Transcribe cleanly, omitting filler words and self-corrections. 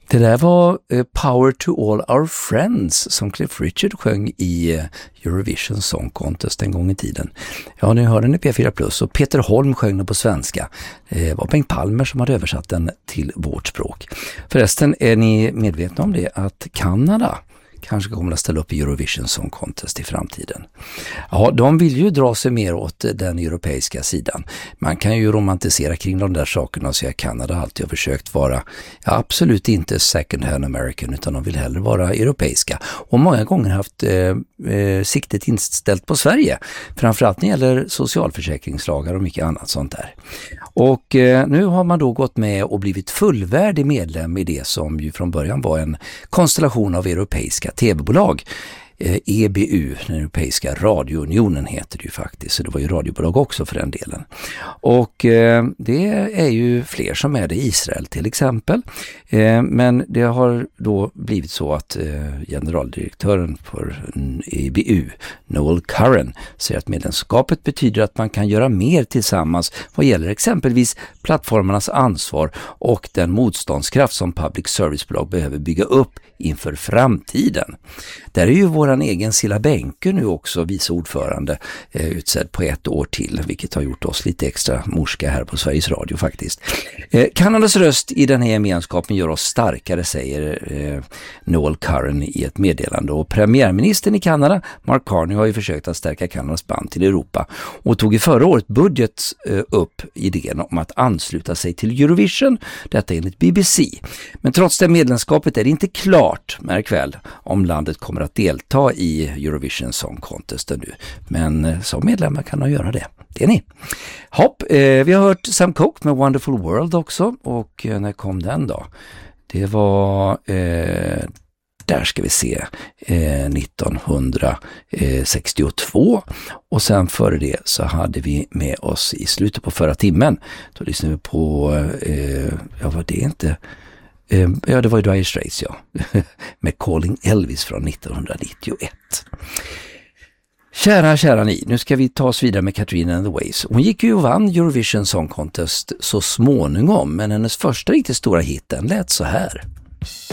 Det där var Power to All Our Friends som Cliff Richard sjöng i Eurovision Song Contest en gång i tiden. Ja, ni hör den i P4+, och Peter Holm sjöng den på svenska. Det var Bengt Palmer som hade översatt den till vårt språk. Förresten, är ni medvetna om det att Kanada kanske kommer att ställa upp i Eurovision Song Contest i framtiden? Ja, de vill ju dra sig mer åt den europeiska sidan. Man kan ju romantisera kring de där sakerna och säga att Kanada alltid har försökt vara absolut inte second hand American, utan de vill hellre vara europeiska. Och många gånger haft siktet inställt på Sverige. Framförallt när det gäller socialförsäkringslagar och mycket annat sånt där. Och nu har man då gått med och blivit fullvärdig medlem i det som ju från början var en konstellation av europeiska tv-bolag. EBU, den Europeiska radiounionen heter det ju faktiskt, så det var ju radiobolag också för den delen. Och det är ju fler som är det, Israel till exempel. Men det har då blivit så att generaldirektören för EBU, Noel Curran, säger att medlemskapet betyder att man kan göra mer tillsammans vad gäller exempelvis plattformarnas ansvar och den motståndskraft som public servicebolag behöver bygga upp inför framtiden. Där är ju våran egen Silla Bänke nu också vice ordförande utsedd på 1 år till, vilket har gjort oss lite extra morska här på Sveriges Radio faktiskt. Kanadas röst i den här gemenskapen gör oss starkare, säger Noel Curran i ett meddelande, och premiärministern i Kanada, Mark Carney, har ju försökt att stärka Kanadas band till Europa och tog i förra året budget upp idén om att ansluta sig till Eurovision, detta enligt BBC. Men trots det medlemskapet är det inte klart, märk väl, om landet kommer att delta i Eurovision Song Contest nu. Men som medlemmar kan de göra det. Det är ni. Hopp, vi har hört Sam Cooke med Wonderful World också. Och när kom den då? Det var, där ska vi se, 1962. Och sen före det så hade vi med oss i slutet på förra timmen. Då lyssnade vi på, var det inte... Ja, det var ju Dire Straits, ja. Med Calling Elvis från 1991. Kära ni, nu ska vi ta oss vidare med Katrina and the Waves. Hon gick ju och vann Eurovision Song Contest så småningom, men hennes första riktigt stora hit, den lät så här.